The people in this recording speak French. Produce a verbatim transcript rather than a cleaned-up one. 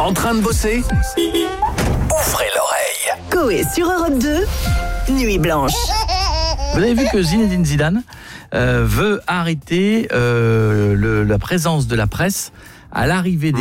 En train de bosser? Ouvrez l'oreille. Coé sur Europe deux, Nuit Blanche. Vous avez vu que Zinedine Zidane euh, veut arrêter euh, le, la présence de la presse à l'arrivée des